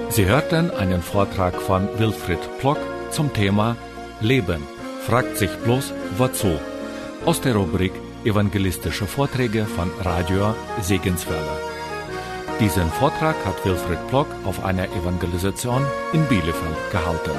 Sie hörten einen Vortrag von Wilfried Plock zum Thema Leben, fragt sich bloß, wozu? Aus der Rubrik Evangelistische Vorträge von Radio Segenswelle. Diesen Vortrag hat Wilfried Plock auf einer Evangelisation in Bielefeld gehalten.